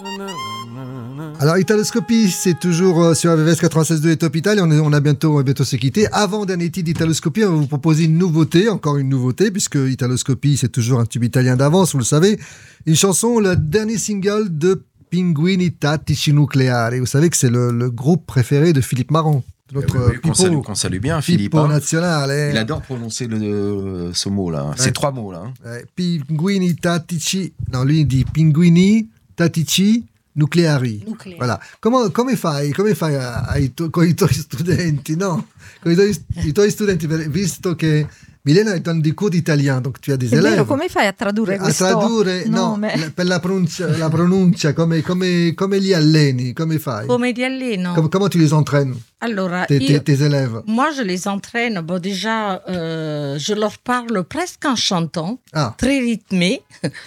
Alors, Italoscopie, c'est toujours sur AVS 96.2 et Top Italia. On va bientôt se quitter. Avant dernier titre d'Italoscopie, on va vous proposer une nouveauté, encore une nouveauté, puisque Italoscopie, c'est toujours un tube italien d'avance, vous le savez. Une chanson, le dernier single de Pinguini Tattici Nucleari. Vous savez que c'est le groupe préféré de Philippe Marron. Notre qu'on salue bien, Philippe. National. Il adore prononcer ce mot-là. Ouais. Ces trois mots-là. Pinguini Tattici. Non, lui, il dit Pinguini Tattici Nucleari. Voilà. Come fai con i tuoi studenti, no? Con i tuoi studenti, visto che Milena è un di cours d'italien, donc tu as des élèves. Come fai a tradurre questo? A tradurre, no, per la pronuncia, come li alleni, come fai? Come li alleno? Comment tu les entraînes? Allora, tes élèves. Moi, je les entraîne. Bon, déjà, je leur parle presque en chantant, très rythmé.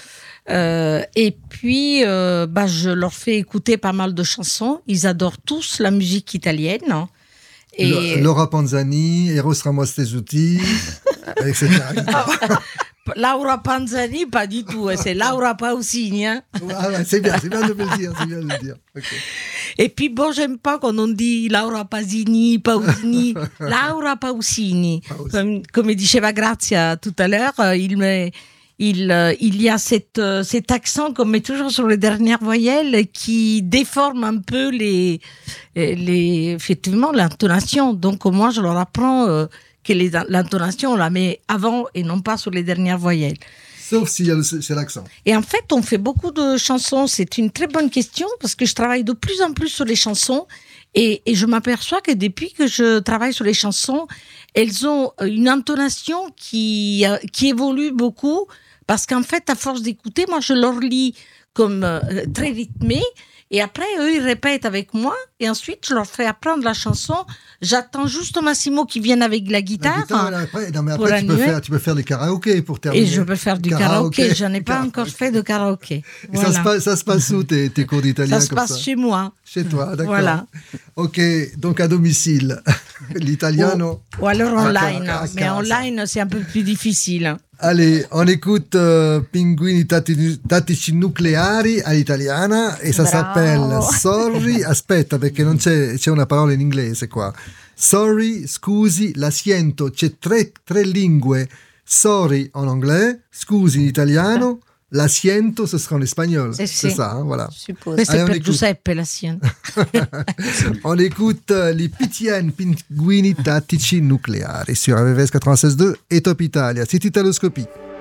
Et puis, je leur fais écouter pas mal de chansons. Ils adorent tous la musique italienne. Et Laura Panzani, Eros Ramazzotti, etc. Laura Panzani, pas du tout. C'est Laura Pausini. Hein. C'est bien de me le dire. Okay. Et puis, bon, j'aime pas quand on dit Laura Pausini. Laura Pausini. Comme diceva Grazia tout à l'heure, il y a cet accent qu'on met toujours sur les dernières voyelles qui déforme un peu effectivement l'intonation. Donc moi je leur apprends que l'intonation on la met avant et non pas sur les dernières voyelles. Sauf si c'est l'accent. Et en fait on fait beaucoup de chansons. C'est une très bonne question parce que je travaille de plus en plus sur les chansons. Et je m'aperçois que depuis que je travaille sur les chansons, elles ont une intonation qui évolue beaucoup. Parce qu'en fait, à force d'écouter, moi, je leur lis comme très rythmé. Et après, eux, ils répètent avec moi. Et ensuite, je leur fais apprendre la chanson. J'attends juste Massimo qui vienne avec la guitare. Après, tu peux faire des karaokés pour terminer. Et je peux faire du karaoké. Je n'ai pas encore fait de karaoké. Voilà. Ça se passe où tes cours d'italien? Ça se passe chez moi. Chez toi, d'accord. Voilà. Ok, donc à domicile. L'italiano. Ou alors online. Mais online, c'est un peu plus difficile. Allez, on écoute Pinguini Tattici Nucleari all'italiana e ça s'appelle Sorry, aspetta perché non c'è una parola in inglese qua. Sorry, scusi, la siento, c'è tre lingue. Sorry en anglais, scusi in italiano, la siento ce sera en espagnol. C'est ça, hein, voilà. Mais c'est per Giuseppe la siento. On écoute les Pitien Pinguini Tattici Nucleari sur AVS 96.2 et Top Italia. C'est Italoscopie.